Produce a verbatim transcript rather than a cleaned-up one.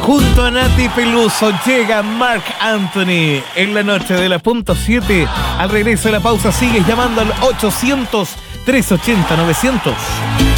Junto a Nati Peluso llega Marc Anthony en la noche de la punto siete. Al regreso de la pausa sigues llamando al ochocientos, trescientos ochenta, novecientos.